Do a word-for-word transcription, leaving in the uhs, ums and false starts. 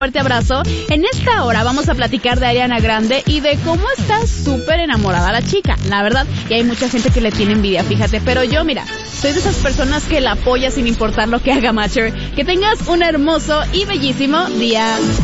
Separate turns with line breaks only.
fuerte abrazo. En esta hora vamos a platicar de Ariana Grande y de cómo está súper enamorada la chica, la verdad. Y hay mucha gente que le tiene envidia, fíjate. Pero yo, mira, soy de esas personas que la apoya sin importar lo que haga Matcher. Que tengas un hermoso y bellísimo día.